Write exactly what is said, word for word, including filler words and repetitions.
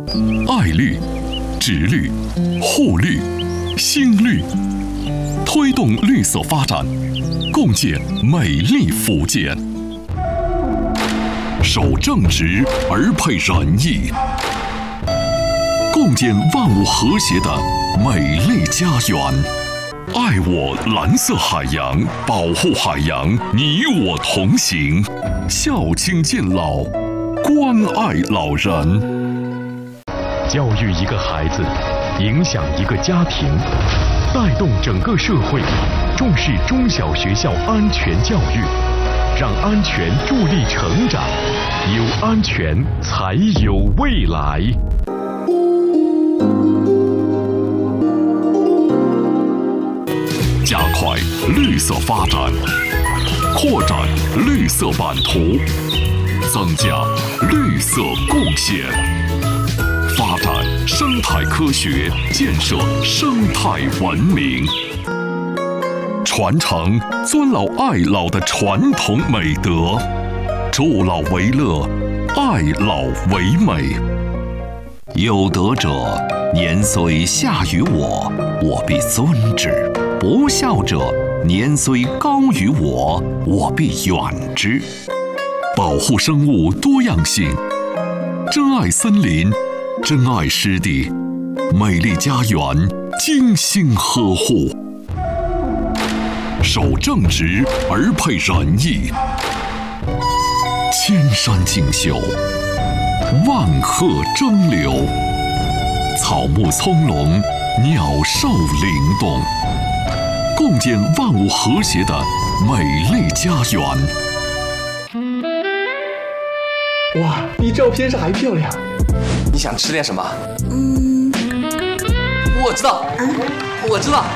爱绿、植绿、护绿、新绿，推动绿色发展，共建美丽福建。守正直而配仁义，共建万物和谐的美丽家园。爱我蓝色海洋，保护海洋，你我同行。孝亲敬老，关爱老人。 教育一个孩子，影响一个家庭，带动整个社会，重视中小学校安全教育，让安全助力成长，有安全才有未来。 加快绿色发展，扩展绿色版图，增加绿色贡献，发展生态科学，建设生态文明，传承尊老爱老的传统美德，助老为乐，爱老为美。有德者，年虽下于我，我必尊之；不孝者，年虽高于我，我必远之。保护生物多样性，珍爱森林，珍爱湿地，美丽家园精心呵护。守正直而配仁义，千山竞秀，万壑争流，草木葱茏，鸟兽灵动，共建万物和谐的美丽家园。 哇，比照片上还漂亮。 你想吃点什么？ 嗯， 我知道， 啊， 我知道，